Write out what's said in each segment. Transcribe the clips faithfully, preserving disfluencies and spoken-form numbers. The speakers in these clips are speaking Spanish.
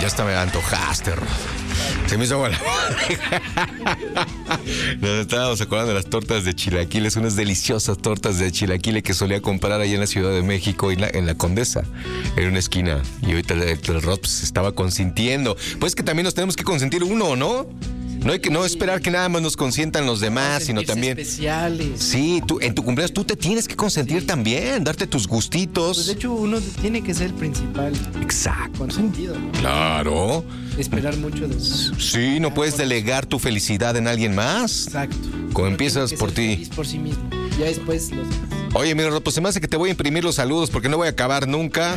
Ya hasta me antojaste, Rod. Se me hizo agua la Nos estábamos acordando de las tortas de chilaquiles, unas deliciosas tortas de chilaquiles que solía comprar ahí en la Ciudad de México, en la, en la Condesa, en una esquina. Y ahorita el, el Rod se estaba consintiendo. Pues que también nos tenemos que consentir uno, ¿no? No hay que no esperar que nada más nos consientan los demás, sino también especiales. Sí, tú en tu cumpleaños tú te tienes que consentir sí. también, darte tus gustitos. Pues de hecho uno tiene que ser el principal. Exacto. Consentido. Claro. Esperar mucho de eso. Sí, no puedes delegar tu felicidad en alguien más. Exacto. Como empiezas por ti. Feliz por sí mismo. Ya después los Oye, mira, pues se me hace que te voy a imprimir los saludos porque no voy a acabar nunca.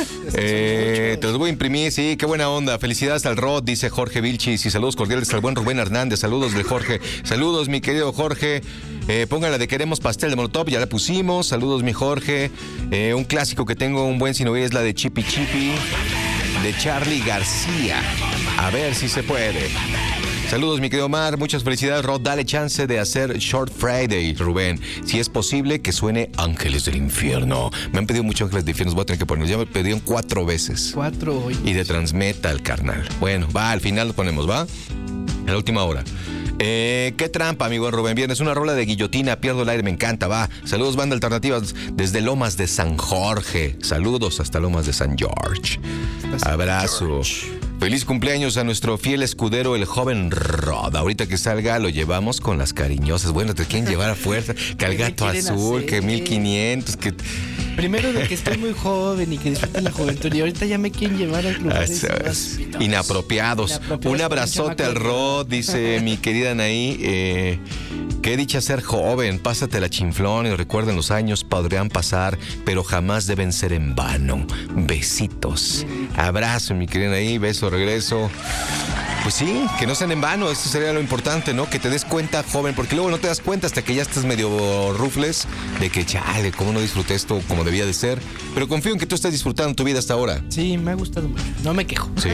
eh, te los voy a imprimir, sí, qué buena onda. Felicidades al Rod, dice Jorge Vilchis, y saludos cordiales al buen Rubén Hernández. Saludos de Jorge. Saludos, mi querido Jorge. Eh, póngala de Queremos Pastel de Molotov, ya la pusimos. Saludos, mi Jorge. Eh, un clásico que tengo, un buen sino es la de Chipi Chipi, de Charly García. A ver si se puede. Saludos, mi querido Omar. Muchas felicidades, Rod. Dale chance de hacer Short Friday, Rubén. Si es posible, que suene Ángeles del Infierno. Me han pedido mucho Ángeles del Infierno. Voy a tener que poner. Ya me pidieron cuatro veces. Cuatro hoy. Y de Transmetal, carnal. Bueno, va, al final lo ponemos, ¿va? En la última hora. Eh, qué trampa, amigo Rubén Viernes. Una rola de guillotina, pierdo el aire, me encanta, va. Saludos, banda alternativas desde Lomas de San Jorge. Saludos hasta Lomas de San George. Abrazo. Feliz cumpleaños a nuestro fiel escudero, el joven Rod. Ahorita que salga lo llevamos con las cariñosas. Bueno, te quieren llevar a fuerza. Que al gato azul, hacer? Que mil quinientos, que... Primero de que estoy muy joven y que disfruten la juventud. Y ahorita ya me quieren llevar a lugares más inapropiados. Inapropiados. Un abrazote al Rod, dice mi querida Anaí. Eh, qué dicha ser joven. Pásate la chinflón y recuerden, los años podrían pasar, pero jamás deben ser en vano. Besitos. Abrazo, mi querida Anaí. Beso, regreso. Pues sí, que no sean en vano, eso sería lo importante, ¿no? Que te des cuenta, joven, porque luego no te das cuenta hasta que ya estás medio rufles de que, chale, cómo no disfruté esto como debía de ser. Pero confío en que tú estás disfrutando tu vida hasta ahora. Sí, me ha gustado mucho, no me quejo. Sí,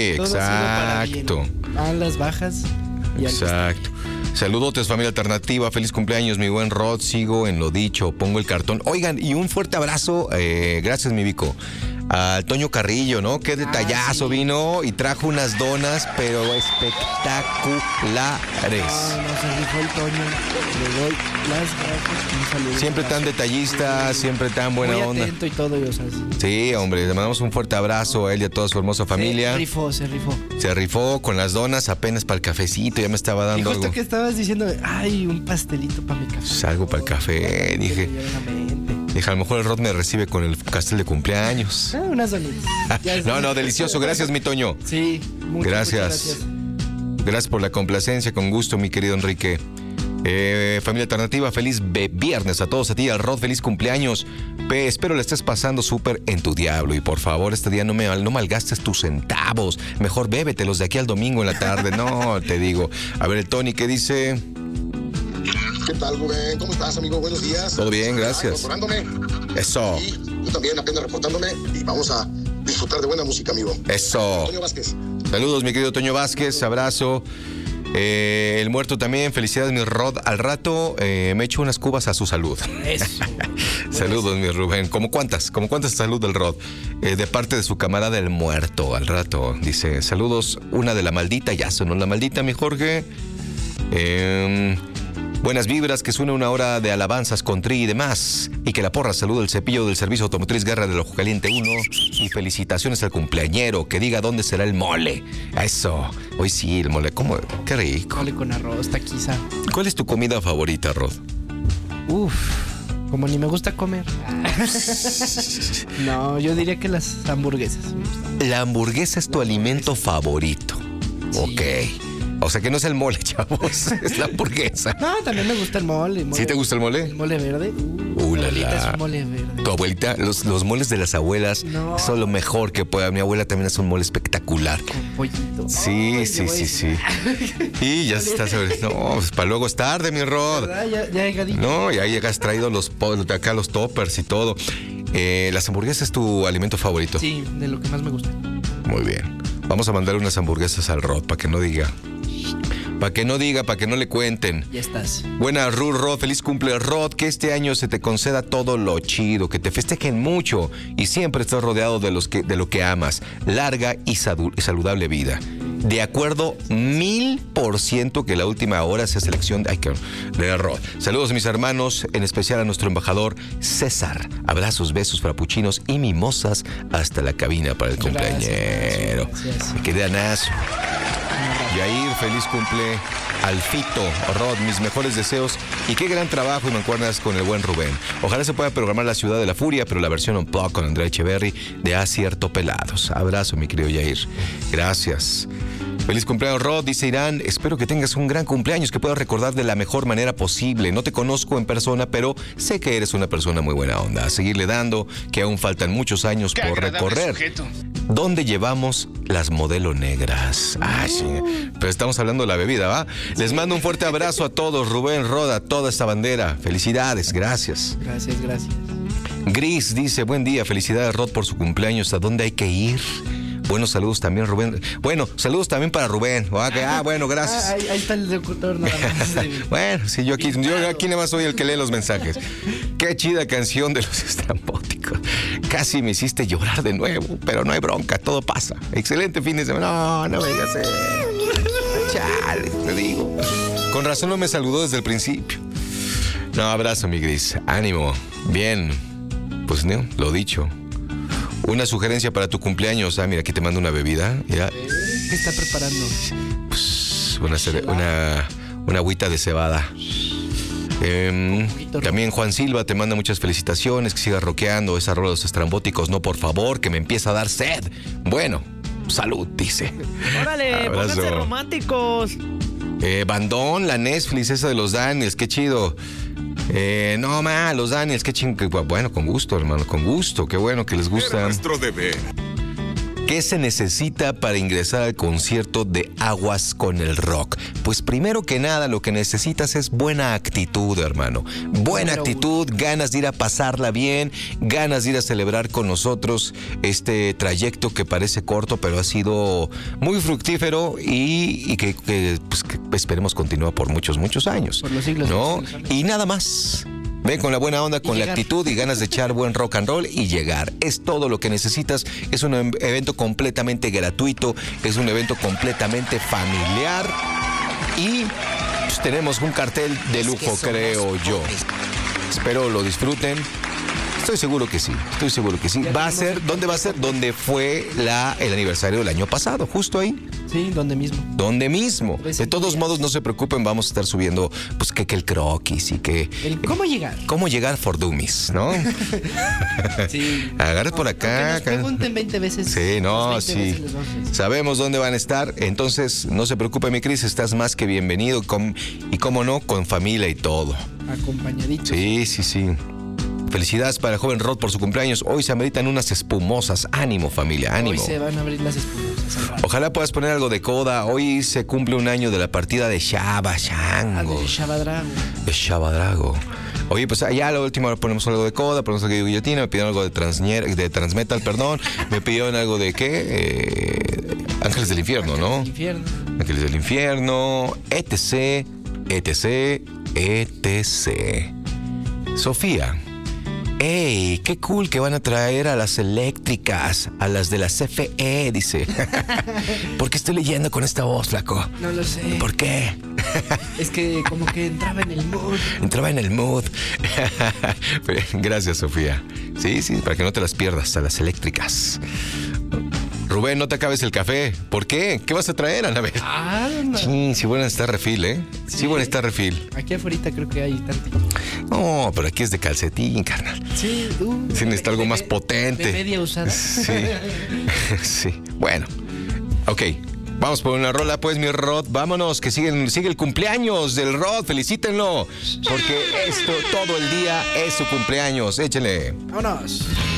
exacto. A las bajas. Y exacto. Saludotes, familia alternativa, feliz cumpleaños, mi buen Rod, sigo en lo dicho, pongo el cartón. Oigan, y un fuerte abrazo, eh, gracias, mi Vico, al Toño Carrillo, ¿no? Qué detallazo, ah, sí. Vino y trajo unas donas, pero espectaculares. No, no, se rifó el Toño, le doy las gracias, un saludo. Siempre tan detallista, sí. Siempre tan buena muy onda. Atento y todo, o sea, sí. Sí, hombre, le mandamos un fuerte abrazo a él y a toda su hermosa familia. Se rifó, se rifó. Se rifó con las donas apenas para el cafecito, ya me estaba dando y justo algo. Que estabas diciendo, ay, un pastelito para mi café. Pues algo para el café, dije. Dije, a lo mejor el Rod me recibe con el pastel de cumpleaños. Ah, unas donitas. No, no, delicioso. Gracias, mi Toño. Sí, muchas gracias. gracias. Gracias por la complacencia, con gusto, mi querido Enrique. Eh, familia alternativa, feliz viernes a todos, a ti, al Rod, feliz cumpleaños. Pe, espero le estés pasando súper en tu diablo. Y por favor, este día no, me, no malgastes tus centavos. Mejor bébetelos de aquí al domingo en la tarde. No, te digo. A ver, el Tony, ¿qué dice? ¿Qué tal, Rubén? ¿Cómo estás, amigo? Buenos días. Todo bien, gracias. Incorporándome. Eso. Y tú también, apenas reportándome. Y vamos a disfrutar de buena música, amigo. Eso. Toño Vázquez. Saludos, mi querido Toño Vázquez. Abrazo. Eh, el muerto también. Felicidades, mi Rod. Al rato eh, me echo unas cubas a su salud. Eso. Saludos, mi Rubén. ¿Cómo cuántas? ¿Cómo cuántas salud del Rod? Eh, de parte de su camarada el muerto. Al rato dice, saludos, una de la maldita. Ya sonó la maldita, mi Jorge. Eh... Buenas vibras, que suene una hora de alabanzas con tri y demás. Y que la porra salude el cepillo del Servicio Automotriz Guerra del Ojo Caliente uno. Y felicitaciones al cumpleañero, que diga dónde será el mole. Eso, hoy sí, el mole, ¿cómo? Qué rico. Mole con arroz, taquiza. ¿Cuál es tu comida favorita, Rod? Uf, como ni me gusta comer. No, yo diría que las hamburguesas. La hamburguesa es tu alimento favorito. Sí. Ok. O sea que no es el mole, chavos, es la hamburguesa. No, también me gusta el mole. mole ¿Sí te gusta el mole? El mole verde. Uh, uh, mi la, abuelita la. es un mole verde. Tu abuelita, los, los moles de las abuelas no. son lo mejor que pueda. Mi abuela también hace un mole espectacular. Con pollito. Sí, Ay, sí, sí, sí. Y ya se está sobre. No, pues para luego es tarde, mi Rod. Ya, ya llegadito. No, ya llegas traído los de acá los toppers y todo. Eh, ¿Las hamburguesas es tu alimento favorito? Sí, de lo que más me gusta. Muy bien. Vamos a mandar unas hamburguesas al Rod para que no diga. Para que no diga, para que no le cuenten. Ya estás. Buena, Rud, Rod, feliz cumple, Rod. Que este año se te conceda todo lo chido, que te festejen mucho y siempre estés rodeado de, los que, de lo que amas. Larga y saludable vida. De acuerdo, mil por ciento que la última hora sea selección de... Ay, qué de Rod. Saludos, mis hermanos, en especial a nuestro embajador César. Abrazos, besos, frappuccinos y mimosas hasta la cabina para el cumpleañero. Me quedé a Nazo. Yair, feliz cumple. Alfito, Rod, mis mejores deseos y qué gran trabajo y mancuernas con el buen Rubén. Ojalá se pueda programar La Ciudad de la Furia, pero la versión unplugged con Andrea Echeverry de Acierto Pelados. Abrazo, mi querido Yair. Gracias. Feliz cumpleaños, Rod, dice Irán. Espero que tengas un gran cumpleaños, que puedas recordar de la mejor manera posible. No te conozco en persona, pero sé que eres una persona muy buena onda. A seguirle dando, que aún faltan muchos años qué por recorrer. Sujeto. ¿Dónde llevamos las modelo negras? Ay, sí. Pero estamos hablando de la bebida, ¿va? Les mando un fuerte abrazo a todos, Rubén, Rod, a toda esta bandera. Felicidades, gracias. Gracias, gracias. Gris dice, buen día, felicidades, Rod, por su cumpleaños. ¿A dónde hay que ir? Buenos saludos también, Rubén. Bueno, saludos también para Rubén. Ah, bueno, gracias. Ah, ahí, ahí está el locutor nada más. Bueno, sí, yo aquí, yo aquí nada más soy el que lee los mensajes. Qué chida canción de los estrambóticos. Casi me hiciste llorar de nuevo, pero no hay bronca, todo pasa. Excelente fin de semana. No, no me digas eso. Chale, te digo. Con razón no me saludó desde el principio. No, abrazo, mi Gris. Ánimo. Bien. Pues no, lo dicho. Una sugerencia para tu cumpleaños. Ah, mira, aquí te mando una bebida. Ya. ¿Qué está preparando? Pues una, una, una agüita de cebada. Eh, también Juan Silva te manda muchas felicitaciones. Que sigas rockeando esa rola de los estrambóticos. No, por favor, que me empieza a dar sed. Bueno, salud, dice. Órale, pónganse románticos. Eh, Bandón, la Netflix, esa de los Daniels, qué chido. Eh, no, ma, los Daniels, qué ching... Bueno, con gusto, hermano, con gusto. Qué bueno que les gusta. Era nuestro deber. ¿Qué se necesita para ingresar al concierto de Aguas con el Rock? Pues primero que nada, lo que necesitas es buena actitud, hermano. Buena actitud, ganas de ir a pasarla bien, ganas de ir a celebrar con nosotros este trayecto que parece corto, pero ha sido muy fructífero y, y que, que, pues, que esperemos continúa por muchos, muchos años. Por los siglos. ¿No? Y nada más. Ven con la buena onda, con la actitud y ganas de echar buen rock and roll y llegar. Es todo lo que necesitas. Es un evento completamente gratuito. Es un evento completamente familiar. Y pues, tenemos un cartel de lujo, creo yo. Espero lo disfruten. Estoy seguro que sí, estoy seguro que sí. Va a ser, ¿dónde va a ser? Donde fue la, el aniversario del año pasado, justo ahí. Sí, donde mismo. Donde mismo. De todos modos, no se preocupen, vamos a estar subiendo, pues, que, que el croquis y que... El cómo llegar. Cómo llegar for dummies, ¿no? Sí. Agarres por acá. Que nos pregunten veinte veces. Sí, no, sí. Sabemos dónde van a estar, entonces, no se preocupe, mi Cris, estás más que bienvenido. Con, y cómo no, con familia y todo. Acompañadito. Sí, sí, sí. Felicidades para el joven Rod por su cumpleaños. Hoy se ameritan unas espumosas. Ánimo, familia, ánimo. Hoy se van a abrir las espumosas. Ojalá puedas poner algo de coda. Hoy se cumple un año de la partida de Shaba Shango. Ah, de Shabadrago. De Shabadrago. Oye, pues ya la última hora ponemos algo de coda, ponemos algo de guillotina, me pidieron algo de, transnier, de transmetal, perdón. Me pidieron algo de ¿qué? Eh, Ángeles del Infierno, Ángeles ¿no? Del infierno. Ángeles del Infierno, etc, etc, etc. Sofía. ¡Ey! ¡Qué cool que van a traer a las eléctricas! A las de la C F E, dice. ¿Por qué estoy leyendo con esta voz, flaco? No lo sé. ¿Por qué? Es que como que entraba en el mood. Entraba en el mood. Gracias, Sofía. Sí, sí, para que no te las pierdas, a las eléctricas. Rubén, no te acabes el café. ¿Por qué? ¿Qué vas a traer, Ana? Ah, no. Sí, sí, bueno está refil, ¿eh? Sí, sí bueno está refil. Aquí afuera creo que hay tantito. No, pero aquí es de calcetín, carnal. Sí, uh, sí, necesita algo de, más potente. De media usada. Sí. Sí. Bueno. Ok. Vamos por una rola, pues, mi Rod. Vámonos, que sigue, sigue el cumpleaños del Rod. Felicítenlo. Porque esto todo el día es su cumpleaños. Échenle. Vámonos.